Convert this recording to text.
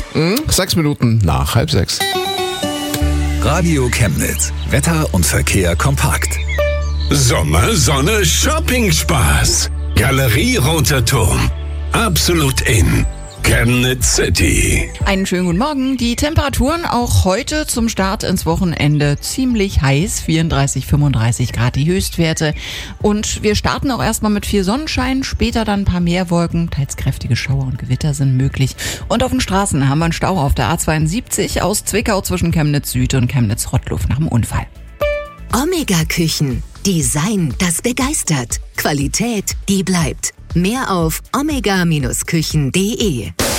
6 Minuten nach 5:30. Radio Chemnitz. Wetter und Verkehr kompakt. Sommer, Sonne, Shopping-Spaß. Galerie Roter Turm. Absolut in. Chemnitz City. Einen schönen guten Morgen. Die Temperaturen auch heute zum Start ins Wochenende ziemlich heiß. 34, 35 Grad die Höchstwerte. Und wir starten auch erstmal mit viel Sonnenschein. Später dann ein paar mehr Wolken. Teils kräftige Schauer und Gewitter sind möglich. Und auf den Straßen haben wir einen Stau auf der A72 aus Zwickau zwischen Chemnitz Süd und Chemnitz Rottluff nach dem Unfall. Omega Küchen. Design, das begeistert. Qualität, die bleibt. Mehr auf omega-küchen.de.